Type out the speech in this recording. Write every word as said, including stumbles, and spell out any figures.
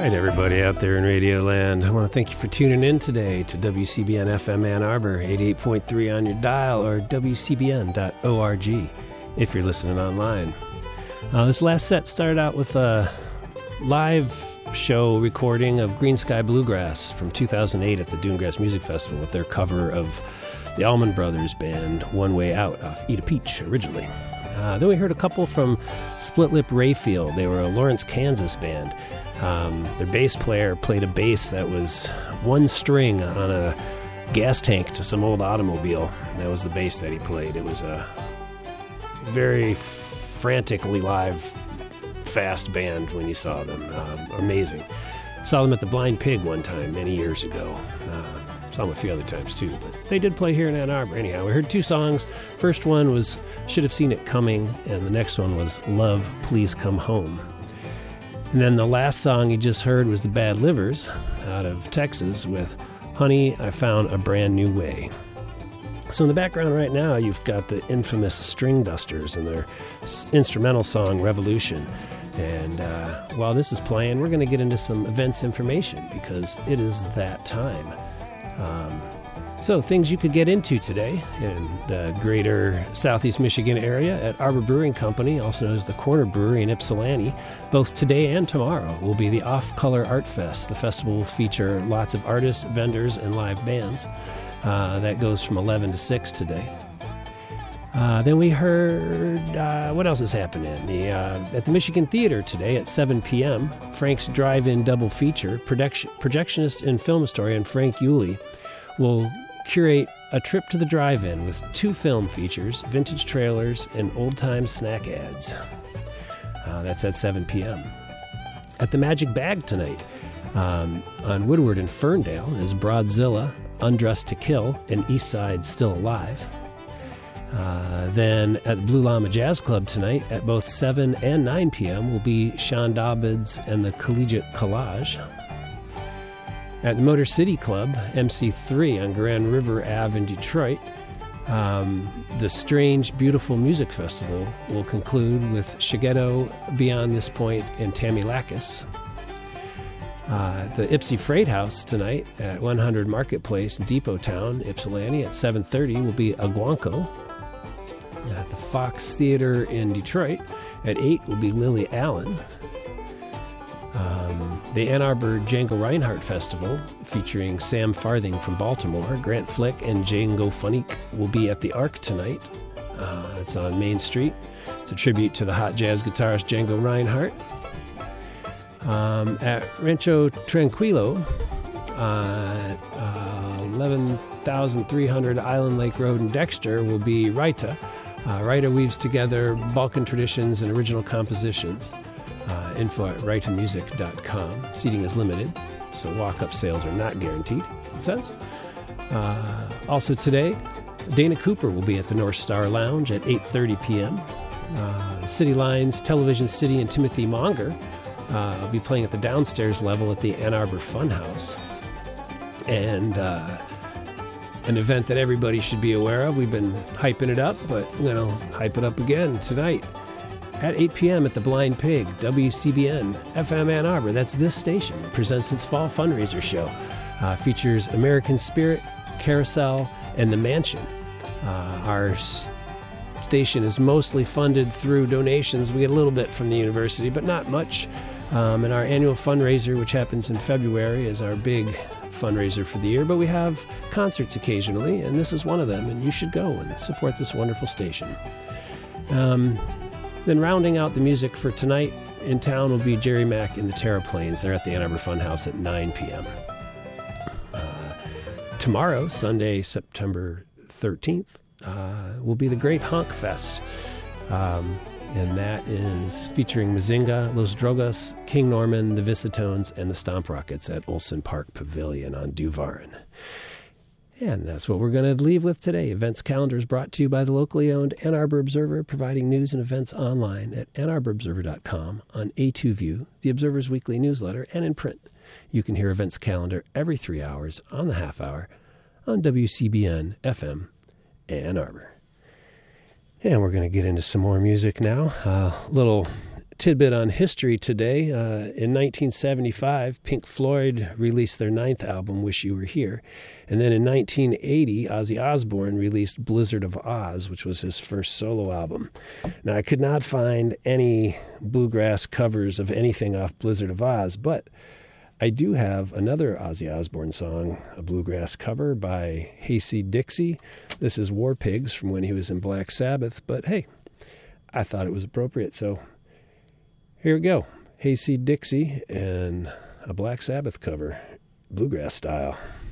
right, everybody out there in Radio Land, I want to thank you for tuning in today to W C B N F M Ann Arbor, eighty-eight point three on your dial, or W C B N dot org if you're listening online. Uh, this last set started out with a live show recording of Green Sky Bluegrass from two thousand eight at the Dunegrass Music Festival with their cover of the Allman Brothers Band, One Way Out, off Eat a Peach originally. Uh, then we heard a couple from Split Lip Rayfield. They were a Lawrence, Kansas band. Um, their bass player played a bass that was one string on a gas tank to some old automobile. That was the bass that he played. It was a very frantically live, fast band when you saw them. Um, amazing. Saw them at the Blind Pig one time many years ago. Uh, saw them a few other times too, but they did play here in Ann Arbor. Anyhow, we heard two songs. First one was Should Have Seen It Coming, and the next one was Love, Please Come Home. And then the last song you just heard was the Bad Livers out of Texas with Honey, I Found a Brand New Way. So in the background right now, you've got the infamous String Dusters and their s- instrumental song, Revolution. And uh, while this is playing, we're going to get into some events information because it is that time. Um, so things you could get into today in the greater Southeast Michigan area at Arbor Brewing Company, also known as the Corner Brewery in Ypsilanti. Both today and tomorrow will be the Off Color Art Fest. The festival will feature lots of artists, vendors, and live bands. Uh, that goes from eleven to six today. Uh, then we heard, uh, what else is happening? The, uh, at the Michigan Theater today at seven p.m., Frank's Drive-In Double Feature, production, projectionist and film historian Frank Yulee will curate a trip to the drive-in with two film features, vintage trailers, and old-time snack ads. Uh, that's at seven p.m. At the Magic Bag tonight, um, on Woodward and Ferndale, is Broadzilla, Undressed to Kill, and East Side Still Alive. Uh, then at Blue Llama Jazz Club tonight at both seven and nine p.m. will be Sean Dobbins and the Collegiate Collage. At the Motor City Club, M C three on Grand River Avenue in Detroit, um, the Strange Beautiful Music Festival will conclude with Shigeto, Beyond This Point, and Tammy Lakis. Uh, the Ypsi Freight House tonight at one hundred Marketplace, Depot Town, Ypsilanti at seven thirty will be Aguanco. At the Fox Theater in Detroit at eight will be Lily Allen. Um, the Ann Arbor Django Reinhardt Festival, featuring Sam Farthing from Baltimore, Grant Flick, and Django Funnick will be at the Arc tonight. Uh, it's on Main Street. It's a tribute to the hot jazz guitarist Django Reinhardt. Um, at Rancho Tranquilo, uh, uh, eleven thousand three hundred Island Lake Road in Dexter will be Raita. Uh, Raita weaves together Balkan traditions and original compositions. Uh, info at raita music dot com. Seating is limited, so walk-up sales are not guaranteed, it says. Uh, also today, Dana Cooper will be at the North Star Lounge at eight thirty p.m. Uh, City Lines, Television City, and Timothy Monger uh, will be playing at the downstairs level at the Ann Arbor Funhouse. And uh, an event that everybody should be aware of. We've been hyping it up, but I'm going to hype it up again tonight. At eight p.m. at the Blind Pig, W C B N F M Ann Arbor, that's this station, presents its fall fundraiser show. Uh, features American Spirit, Carousel, and The Mansion. Uh, our s- station is mostly funded through donations. We get a little bit from the university, but not much. Um, and our annual fundraiser, which happens in February, is our big fundraiser for the year. But we have concerts occasionally, and this is one of them, and you should go and support this wonderful station. Um... Then rounding out the music for tonight in town will be Jerry Mack and the Terraplanes. They're at the Ann Arbor Funhouse at nine p.m. Uh, tomorrow, Sunday, September thirteenth, uh, will be the Great Honk Fest. Um, and that is featuring Mazinga, Los Drogas, King Norman, the Visitones, and the Stomp Rockets at Olson Park Pavilion on Duvarin. And that's what we're going to leave with today. Events calendar is brought to you by the locally owned Ann Arbor Observer, providing news and events online at ann arbor observer dot com, on A two View, the Observer's weekly newsletter, and in print. You can hear events calendar every three hours on the half hour on W C B N F M Ann Arbor. And we're going to get into some more music now. A uh, little tidbit on history today. Uh, in nineteen seventy-five, Pink Floyd released their ninth album, Wish You Were Here. And then in nineteen eighty, Ozzy Osbourne released Blizzard of Oz, which was his first solo album. Now, I could not find any bluegrass covers of anything off Blizzard of Oz, but I do have another Ozzy Osbourne song, a bluegrass cover by Hayseed Dixie. This is War Pigs from when he was in Black Sabbath, but hey, I thought it was appropriate, so here we go. Hayseed Dixie and a Black Sabbath cover, bluegrass style.